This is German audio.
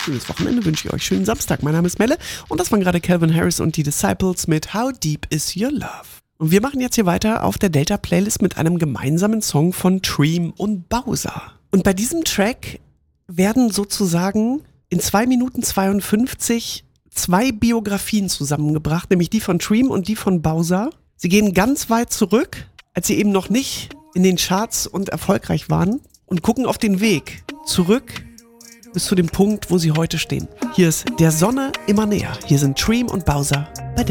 schönes Wochenende wünsche ich euch. Schönen Samstag. Mein Name ist Melle und das waren gerade Calvin Harris und die Disciples mit How Deep Is Your Love. Und wir machen jetzt hier weiter auf der Delta-Playlist mit einem gemeinsamen Song von Treem und Bowser. Und bei diesem Track werden sozusagen in 2 Minuten 52 2 Biografien zusammengebracht, nämlich die von Treem und die von Bowser. Sie gehen ganz weit zurück, als sie eben noch nicht in den Charts und erfolgreich waren und gucken auf den Weg zurück bis zu dem Punkt, wo sie heute stehen. Hier ist Der Sonne immer näher. Hier sind Treem und Bowser bei